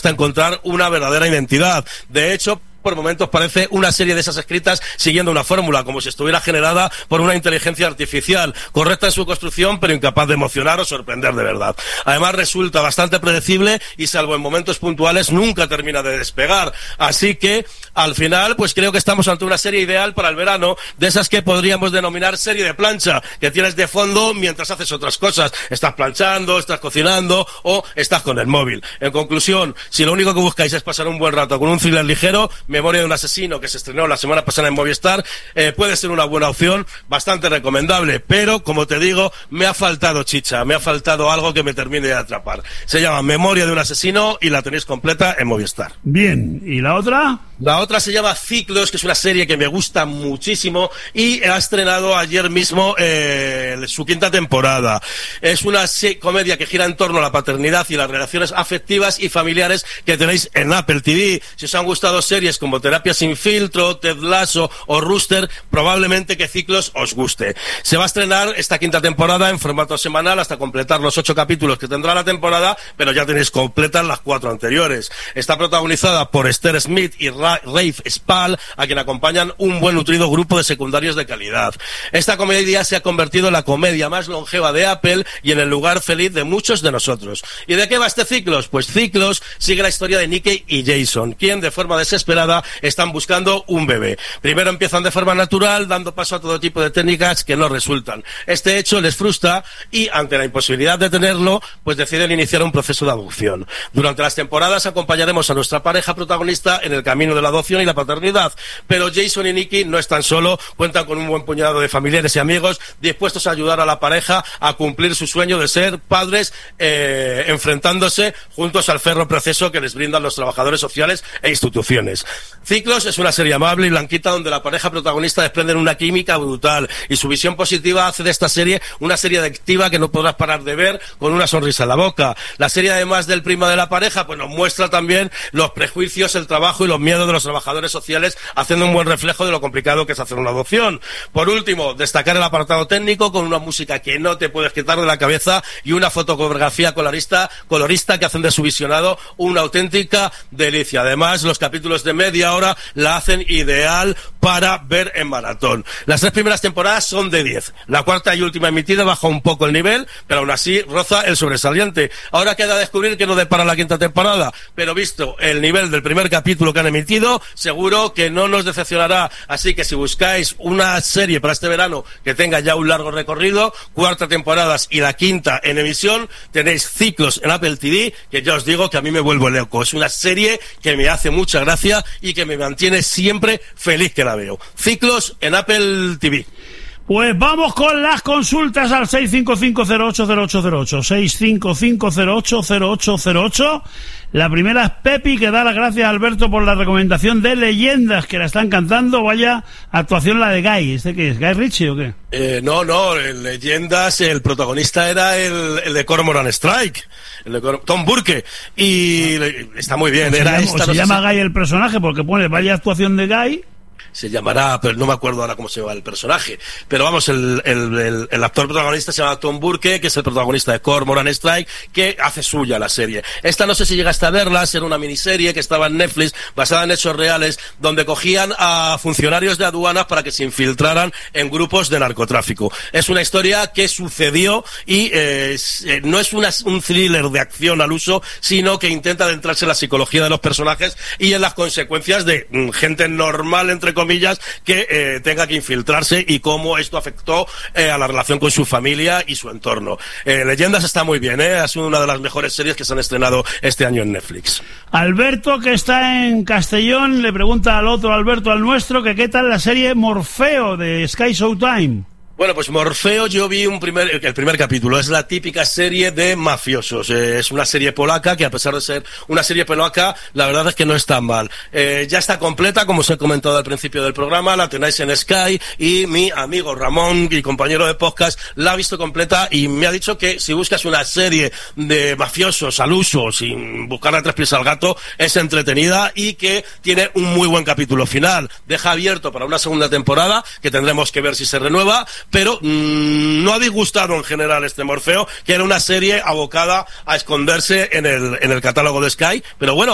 hasta encontrar una verdadera identidad. De hecho, por momentos parece una serie de esas escritas siguiendo una fórmula, como si estuviera generada por una inteligencia artificial, correcta en su construcción, pero incapaz de emocionar o sorprender de verdad. Además, resulta bastante predecible y, salvo en momentos puntuales, nunca termina de despegar. Así que, al final, pues creo que estamos ante una serie ideal para el verano, de esas que podríamos denominar serie de plancha, que tienes de fondo mientras haces otras cosas. Estás planchando, estás cocinando o estás con el móvil. En conclusión, si lo único que buscáis es pasar un buen rato con un thriller ligero, Memoria de un asesino, que se estrenó la semana pasada en Movistar, puede ser una buena opción, bastante recomendable, pero, como te digo, me ha faltado chicha, me ha faltado algo que me termine de atrapar. Se llama Memoria de un asesino y la tenéis completa en Movistar. Bien, ¿y la otra? La otra se llama Ciclos, que es una serie que me gusta muchísimo y ha estrenado ayer mismo su quinta temporada. Es una comedia que gira en torno a la paternidad y las relaciones afectivas y familiares que tenéis en Apple TV. Si os han gustado series como Terapia sin filtro, Ted Lasso o Rooster, probablemente que Ciclos os guste. Se va a estrenar esta quinta temporada en formato semanal hasta completar los 8 capítulos que tendrá la temporada, pero ya tenéis completas las 4 anteriores. Está protagonizada por Esther Smith y Rafe Spall, a quien acompañan un buen nutrido grupo de secundarios de calidad. Esta comedia se ha convertido en la comedia más longeva de Apple y en el lugar feliz de muchos de nosotros. ¿Y de qué va este Ciclos? Pues Ciclos sigue la historia de Nicky y Jason, quien de forma desesperada están buscando un bebé. Primero empiezan de forma natural, dando paso a todo tipo de técnicas que no resultan. Este hecho les frustra y, ante la imposibilidad de tenerlo, pues deciden iniciar un proceso de adopción. Durante las temporadas acompañaremos a nuestra pareja protagonista en el camino de la adopción y la paternidad, pero Jason y Nicky no están solos, cuentan con un buen puñado de familiares y amigos dispuestos a ayudar a la pareja a cumplir su sueño de ser padres, enfrentándose juntos al férreo proceso que les brindan los trabajadores sociales e instituciones. Ciclos es una serie amable y blanquita donde la pareja protagonista desprenden una química brutal y su visión positiva hace de esta serie una serie adictiva que no podrás parar de ver con una sonrisa en la boca. La serie, además del prima de la pareja, pues nos muestra también los prejuicios, el trabajo y los miedos de los trabajadores sociales, haciendo un buen reflejo de lo complicado que es hacer una adopción. Por último, destacar el apartado técnico con una música que no te puedes quitar de la cabeza y una fotografía colorista que hacen de su visionado una auténtica delicia. Además, los capítulos de media hora la hacen ideal para ver en maratón. Las 3 primeras temporadas son de 10. La cuarta y última emitida baja un poco el nivel, pero aún así roza el sobresaliente. Ahora queda descubrir qué nos depara la quinta temporada, pero visto el nivel del primer capítulo que han emitido, seguro que no nos decepcionará. Así que si buscáis una serie para este verano que tenga ya un largo recorrido, 4 temporadas y la quinta en emisión, tenéis Ciclos en Apple TV, que ya os digo que a mí me vuelvo loco. Es una serie que me hace mucha gracia y que me mantiene siempre feliz que la veo. Ciclos en Apple TV. Pues vamos con las consultas al 655080808, 655080808. La primera es Pepi, que da las gracias a Alberto por la recomendación de Leyendas, que la están cantando. Vaya actuación la de Guy. ¿Este qué es? ¿Guy Ritchie o qué? No, en Leyendas el protagonista era el de Cormoran Strike, Tom Burke, y está muy bien. Se llama Guy el personaje, porque pone vaya actuación de Guy. Se llamará, pero no me acuerdo ahora cómo se llama el personaje. Pero vamos, el actor protagonista se llama Tom Burke, que es el protagonista de Cormoran Strike, que hace suya la serie. Esta no sé si llegaste a verla, era una miniserie que estaba en Netflix, basada en hechos reales, donde cogían a funcionarios de aduanas para que se infiltraran en grupos de narcotráfico. Es una historia que sucedió y no es un thriller de acción al uso, sino que intenta adentrarse en la psicología de los personajes y en las consecuencias de gente normal, entre comillas, que tenga que infiltrarse y cómo esto afectó a la relación con su familia y su entorno. Leyendas está muy bien, ha sido una de las mejores series que se han estrenado este año en Netflix. Alberto, que está en Castellón, le pregunta al otro Alberto, al nuestro, que qué tal la serie Morfeo de Sky Showtime. Bueno, pues Morfeo yo vi el primer capítulo. Es la típica serie de mafiosos. Es una serie polaca que, a pesar de ser una serie polaca, la verdad es que no es tan mal. Ya está completa, como os he comentado al principio del programa, la tenéis en Sky, y mi amigo Ramón y compañero de podcast la ha visto completa y me ha dicho que si buscas una serie de mafiosos al uso, sin buscarle 3 pies al gato, es entretenida y que tiene un muy buen capítulo final. Deja abierto para una segunda temporada, que tendremos que ver si se renueva, pero no ha disgustado en general este Morfeo, que era una serie abocada a esconderse en el catálogo de Sky, pero bueno,